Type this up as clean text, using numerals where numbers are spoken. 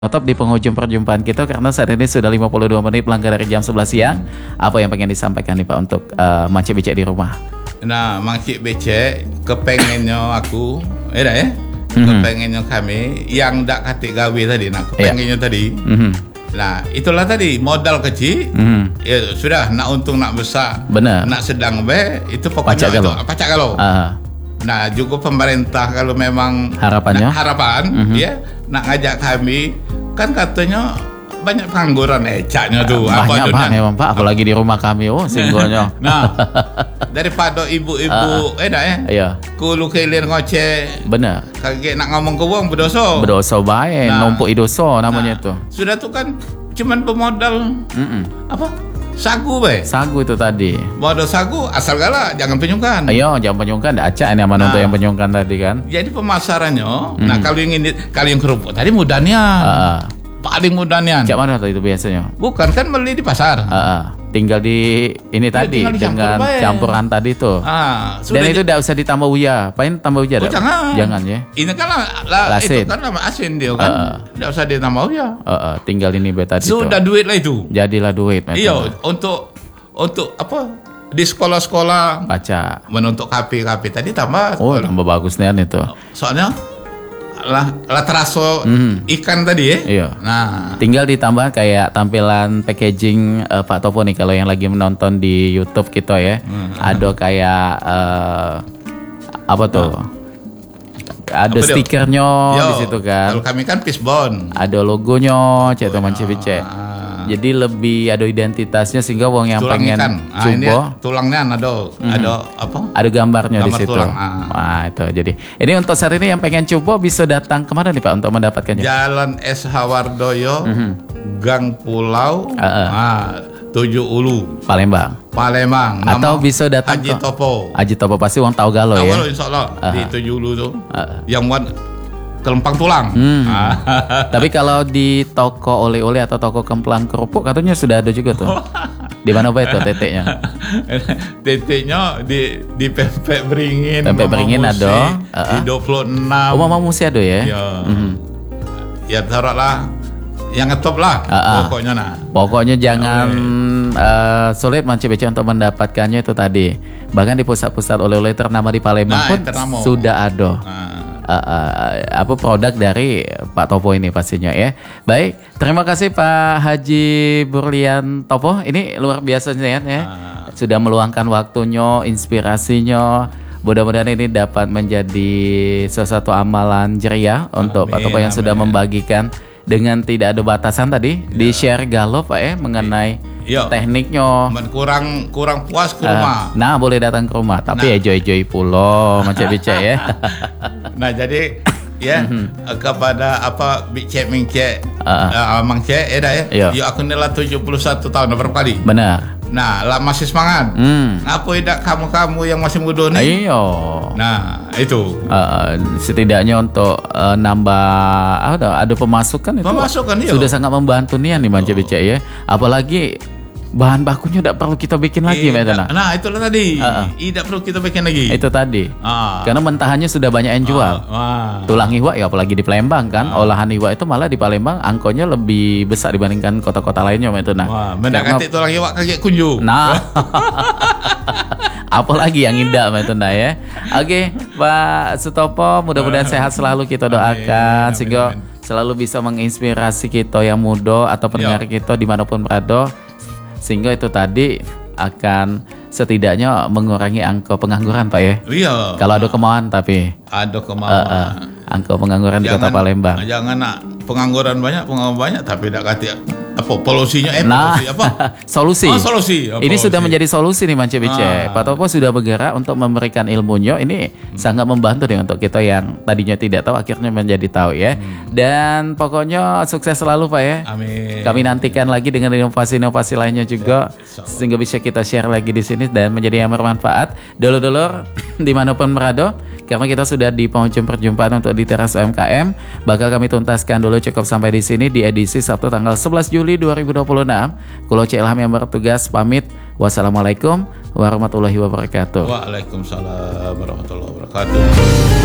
Tetap di penghujung perjumpaan kita karena saat ini sudah 52 menit melangkah dari jam 11 siang. Apa yang pengen disampaikan nih Pak untuk Mancik Becek di rumah? Nah, Mancik Becek kepengennya aku, kepengennya kami yang dak katik gawe tadi, nah kepengennya tadi. Nah, itulah tadi modal kecil, ya sudah nak untung nak besar, benar. Nak sedang itu pokoknya pacak kalau. Nah, juga pemerintah kalau memang harapan ya nak ngajak kami, kan katanya banyak pengangguran ecaknya tuh. Banyak Pak, memang Pak, apalagi di rumah kami singgonya. Nah, daripada ibu-ibu iya. Kulu kelir ngoceh. Benar. Kaget nak ngomong ke uang berdosa. Berdosa baik, numpuk dosa namanya tuh. Sudah tuh kan cuman pemodal sagu sagu itu tadi. Modal sagu asal galak, jangan penyungkan. Ayo, jangan penyungkan, ada acak ini aman untuk yang penyungkan tadi kan. Jadi pemasarannya, nah kalau yang kerupuk tadi mudahnya. Paling mudahnya. Cak mana itu biasanya? Bukan kan beli di pasar. Tinggal di ini tadi dengan campuran tadi tuh. Dan itu tidak usah ditambah uya. Paling tambah uya? Jangan ya. Ini kan itu kan asin dia kan. Tidak usah ditambah uya. Tinggal ini tadi. Sudah duit lah itu. Jadilah duit. Iya, untuk apa? Di sekolah-sekolah baca. Menuntut KP tadi tambah. Oh, tambah bagus nih itu. Soalnya lah teraso ikan tadi ya. Iya. Nah, tinggal ditambah kayak tampilan packaging Pak Topo nih kalau yang lagi menonton di YouTube kita ya. Ada kayak apa tuh? Ada stikernya di situ kan. Kalau kami kan fishbone. Ada logonya, Cek Teman Cipicek. Jadi lebih ada identitasnya sehingga wong yang pengen coba tulangnya ada apa? Ada gambarnya di situ. Nah, itu jadi. Ini untuk saat ini yang pengen coba bisa datang kemana nih Pak untuk mendapatkannya? Jalan S. Hawardoyo, Gang Pulau, 7 Ulu, Palembang. Atau bisa datang Haji Topo. Haji Topo pasti wong tahu galau ya. Tahu insyaallah di 7 Ulu tuh. Yang buat kelempang tulang. Tapi kalau di toko oleh-oleh atau toko kemplang kerupuk katanya sudah ada juga tuh. Di mana Pak itu teteknya? Teteknya di Pempek Beringin. Pempek Beringin ada. Di 26. Mama Musi ada ya? Iya. Ya taruhlah yang ngetop lah pokoknya Pokoknya jangan sulit Mancik Becek untuk mendapatkannya itu tadi. Bahkan di pusat-pusat oleh-oleh ternama di Palembang pun sudah ada. Apa produk dari Pak Topo ini pastinya ya. Baik, terima kasih Pak Haji Burlian Topo. Ini luar biasa ya. Sudah meluangkan waktunya, inspirasinya. Mudah-mudahan ini dapat menjadi sesuatu amalan ceria untuk Pak Topo yang sudah membagikan dengan tidak ada batasan tadi di share galau Pak ya mengenai tekniknya. Kurang puas ke rumah. Nah, boleh datang ke rumah, tapi joy-joy pulau Mancik Becek ya. Nah, jadi kepada apa Becek Mingcek Mang Cek ya aku nilai 71 tahun berapa kali? Benar. Nah, lah masih semangat. Ngapa tidak kamu yang masih muda nih? Iya. Nah, itu. Setidaknya untuk nambah ada pemasukan itu. Sudah sangat membantu nih Mancik Becek ya. Apalagi bahan bakunya tidak perlu kita bikin lagi, Nah, itulah tadi. Tidak perlu kita bikin lagi. Itu tadi. Karena mentahannya sudah banyak yang jual. Tulang iwak ya apalagi di Palembang kan. Olahan iwak itu malah di Palembang angkonya lebih besar dibandingkan kota-kota lainnya mendekati tulang iwak kaget kunju. Nah. Apalagi yang indah ya. Oke, Pak Sutopo, mudah-mudahan sehat selalu kita doakan sehingga selalu bisa menginspirasi kita yang muda atau pendengar kita dimanapun berada. Sehingga itu tadi akan setidaknya mengurangi angka pengangguran Pak ya. Iya. Kalau ada kemauan tapi. Ada kemauan. Angka pengangguran di Kota Palembang. Jangan pengangguran banyak tapi tidak kati apa polusinya polusi apa? Solusi. Solusi. Ini sudah menjadi solusi nih Mancik Becek. Pak Topo sudah bergerak untuk memberikan ilmunya. Ini sangat membantu nih untuk kita yang tadinya tidak tahu akhirnya menjadi tahu ya. Dan pokoknya sukses selalu Pak ya. Amin. Kami nantikan lagi dengan inovasi-inovasi lainnya juga sehingga bisa kita share lagi di sini dan menjadi yang bermanfaat. Dulur-dulur dimanapun berada. Karena kita sudah di penghujung perjumpaan untuk di Teras UMKM, bakal kami tuntaskan dulu cukup sampai di sini di edisi Sabtu tanggal 11 Juli 2026. Kulo Cek Ilham yang bertugas pamit. Wassalamualaikum warahmatullahi wabarakatuh. Waalaikumsalam warahmatullahi wabarakatuh.